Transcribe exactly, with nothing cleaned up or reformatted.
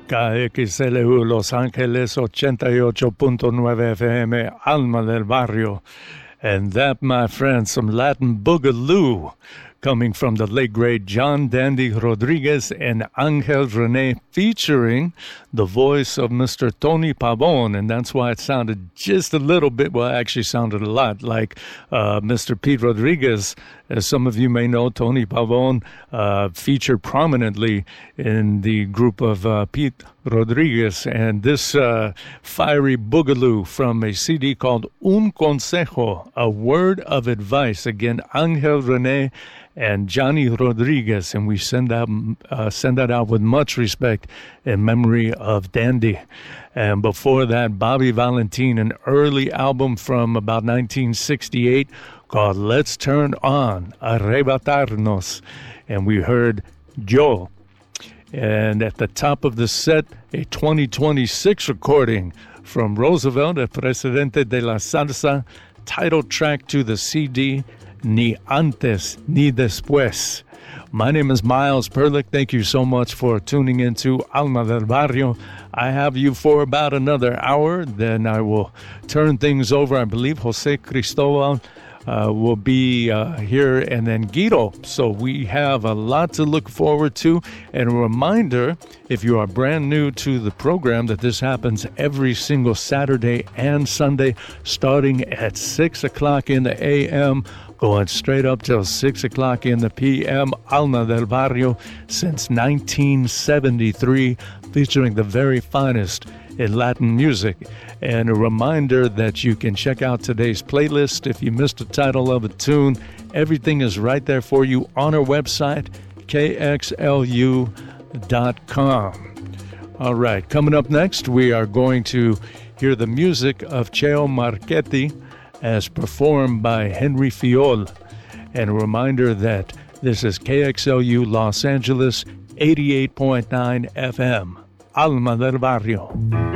K X L U Los Angeles ochenta y ocho punto nueve F M, Alma del Barrio. And that, my friend, some Latin boogaloo coming from the late great John Dandy Rodriguez and Angel Rene, featuring the voice of Mister Tony Pavon. And that's why it sounded just a little bit, well, it actually sounded a lot like uh, Mister Pete Rodriguez. As some of you may know, Tony Pavon uh, featured prominently in the group of uh, Pete Rodriguez. And this uh, fiery boogaloo from a C D called Un Consejo, a word of advice. Again, Angel Rene and Johnny Rodriguez, and we send that uh, send that out with much respect in memory of Dandy. And before that, Bobby Valentin, an early album from about nineteen sixty-eight called Let's Turn On, Arrebatarnos, and we heard Yo. And at the top of the set, a twenty twenty-six recording from Roosevelt, el Presidente de la Salsa, title track to the C D, Ni Antes Ni Después. My name is Miles Perlick. Thank you so much for tuning into Alma del Barrio. I have you for about another hour. Then I will turn things over. I believe Jose Cristobal uh, will be uh, here, and then Guido. So we have a lot to look forward to. And a reminder, if you are brand new to the program, that this happens every single Saturday and Sunday, starting at six o'clock in the A M, going straight up till six o'clock in the P M, Alma del Barrio, since nineteen seventy-three, featuring the very finest in Latin music. And a reminder that you can check out today's playlist. If you missed the title of a tune, everything is right there for you on our website, K X L U dot com. All right, coming up next, we are going to hear the music of Cheo Marchetti as performed by Henry Fiol. And a reminder that this is K X L U Los Angeles, eighty-eight point nine F M, Alma del Barrio.